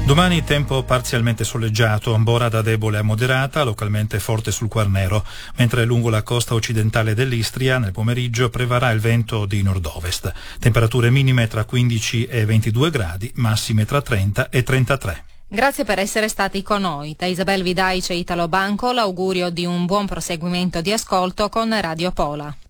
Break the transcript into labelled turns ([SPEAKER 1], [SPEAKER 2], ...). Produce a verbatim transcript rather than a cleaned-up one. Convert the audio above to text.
[SPEAKER 1] Domani tempo parzialmente soleggiato, bora da debole a moderata, localmente forte sul Quarnero, mentre lungo la costa occidentale dell'Istria nel pomeriggio prevarrà il vento di nord-ovest. Temperature minime tra quindici e ventidue gradi, massime tra trenta e trentatré.
[SPEAKER 2] Grazie per essere stati con noi. Da Isabel Vidaice e Italo Banco l'augurio di un buon proseguimento di ascolto con Radio Pola.